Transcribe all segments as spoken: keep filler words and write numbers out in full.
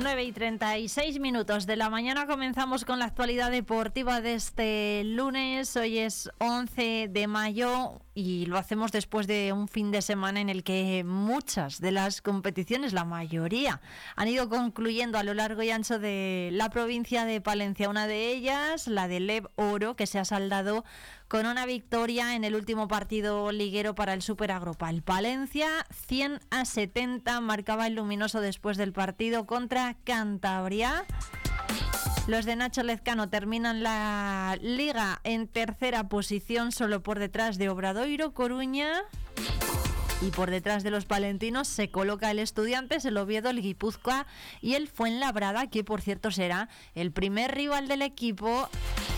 nueve y treinta y seis minutos de la mañana comenzamos con la actualidad deportiva de este lunes. Hoy es once de mayo y lo hacemos después de un fin de semana en el que muchas de las competiciones, la mayoría, han ido concluyendo a lo largo y ancho de la provincia de Palencia. Una de ellas, la del L E B Oro, que se ha saldado con una victoria en el último partido liguero para el Superagropal. Palencia, cien a setenta, marcaba el Luminoso después del partido contra Cantabria. Los de Nacho Lezcano terminan la liga en tercera posición, solo por detrás de Obradoiro, Coruña. Y por detrás de los palentinos se coloca el Estudiantes, el Oviedo, el Guipúzcoa y el Fuenlabrada, que por cierto será el primer rival del equipo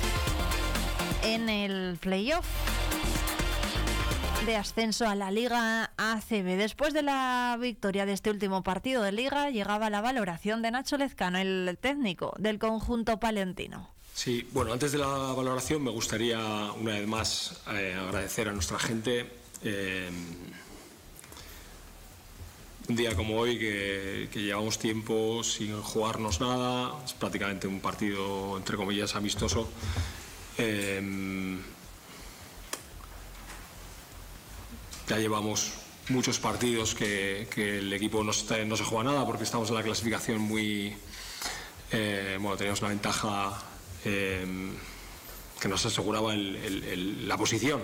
en el playoff de ascenso a la Liga A C B. Después de la victoria de este último partido de Liga, llegaba la valoración de Nacho Lezcano, el técnico del conjunto palentino. Sí, bueno, antes de la valoración me gustaría una vez más eh, agradecer a nuestra gente. Eh, un día como hoy, que, que llevamos tiempo sin jugarnos nada, es prácticamente un partido, entre comillas, amistoso. Eh, ya llevamos muchos partidos que, que el equipo no, está, no se juega nada porque estamos en la clasificación muy... Eh, bueno, teníamos una ventaja eh, que nos aseguraba el, el, el, la posición.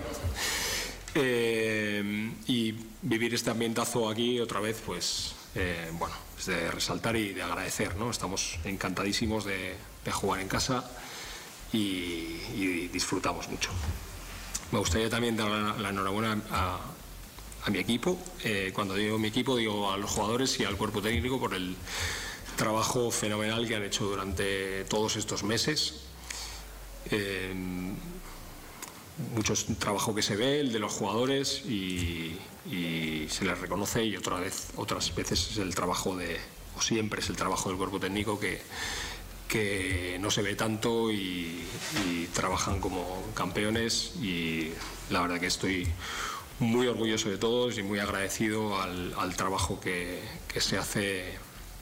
Eh, y vivir este ambientazo aquí otra vez, pues, eh, bueno, es de resaltar y de agradecer, ¿no? Estamos encantadísimos de, de jugar en casa. Y, y disfrutamos mucho. Me gustaría también dar la, la enhorabuena a, a mi equipo. Eh, cuando digo mi equipo, digo a los jugadores y al cuerpo técnico por el trabajo fenomenal que han hecho durante todos estos meses. Eh, mucho trabajo que se ve, el de los jugadores, y, y se les reconoce, y otra vez, otras veces es el trabajo de, o siempre es el trabajo del cuerpo técnico que que no se ve tanto y, y trabajan como campeones, y la verdad que estoy muy orgulloso de todos y muy agradecido al, al trabajo que, que se hace,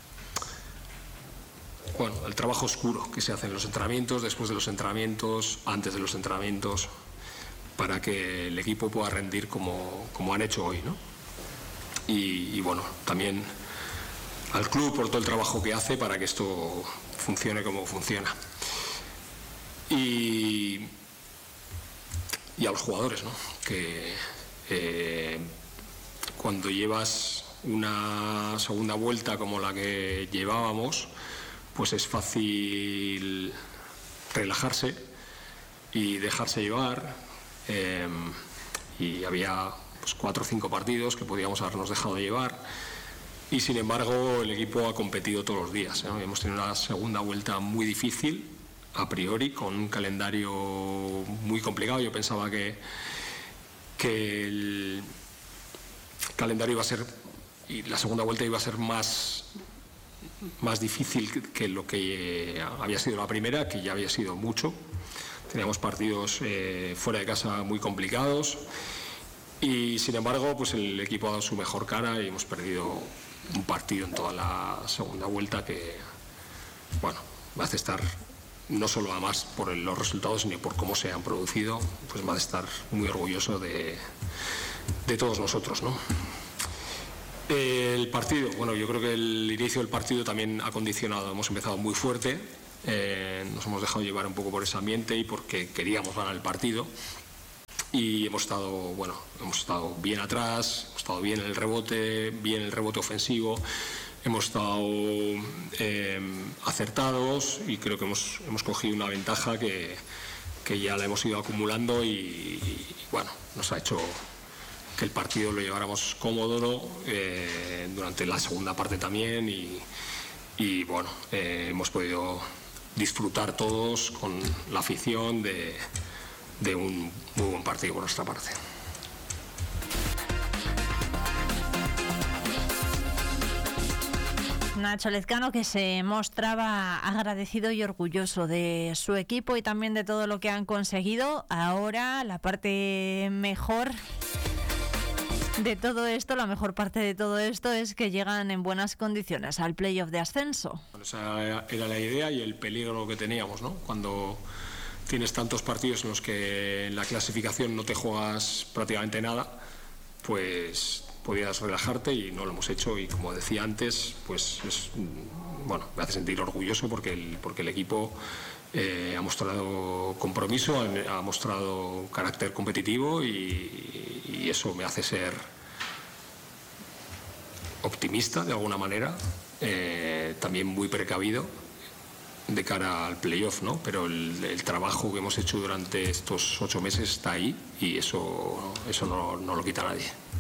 bueno, el trabajo oscuro que se hace en los entrenamientos, después de los entrenamientos, antes de los entrenamientos, para que el equipo pueda rendir como, como han hecho hoy, ¿no? Y, y bueno, también al club por todo el trabajo que hace para que esto funcione como funciona. Y, y a los jugadores, ¿no? Que eh, cuando llevas una segunda vuelta como la que llevábamos, pues es fácil relajarse y dejarse llevar. Eh, y había pues, cuatro o cinco partidos que podíamos habernos dejado llevar. Y sin embargo el equipo ha competido todos los días, ¿no? Hemos tenido una segunda vuelta muy difícil, a priori, con un calendario muy complicado. Yo pensaba que, que el calendario iba a ser, y la segunda vuelta iba a ser más, más difícil que, que lo que había sido la primera, que ya había sido mucho. Teníamos partidos eh, fuera de casa muy complicados. Y sin embargo, pues el equipo ha dado su mejor cara y hemos perdido un partido en toda la segunda vuelta que, bueno, me hace estar, no solo además por los resultados, sino por cómo se han producido, pues me hace estar muy orgulloso de, de todos nosotros, ¿no? El partido, bueno, yo creo que el inicio del partido también ha condicionado. Hemos empezado muy fuerte, eh, nos hemos dejado llevar un poco por ese ambiente y porque queríamos ganar el partido. Y hemos estado, bueno, hemos estado bien atrás, hemos estado bien en el rebote, bien en el rebote ofensivo, hemos estado eh, acertados, y creo que hemos, hemos cogido una ventaja que, que ya la hemos ido acumulando, y, y bueno, nos ha hecho que el partido lo lleváramos cómodo eh, durante la segunda parte también, y, y bueno, eh, hemos podido disfrutar todos con la afición de de un muy buen partido por nuestra parte. Nacho Lezcano, que se mostraba agradecido y orgulloso de su equipo y también de todo lo que han conseguido. Ahora la parte mejor De todo esto, la mejor parte de todo esto es que llegan en buenas condiciones al playoff de ascenso. Bueno, esa era la idea y el peligro que teníamos, ¿no? Cuando tienes tantos partidos en los que en la clasificación no te juegas prácticamente nada, pues podías relajarte y no lo hemos hecho, y como decía antes, pues es, bueno, me hace sentir orgulloso porque el, porque el equipo eh, ha mostrado compromiso, ha, ha mostrado carácter competitivo y, y eso me hace ser optimista de alguna manera, eh, también muy precavido de cara al playoff, ¿no? Pero el, el trabajo que hemos hecho durante estos ocho meses está ahí y eso, eso no, no lo quita nadie.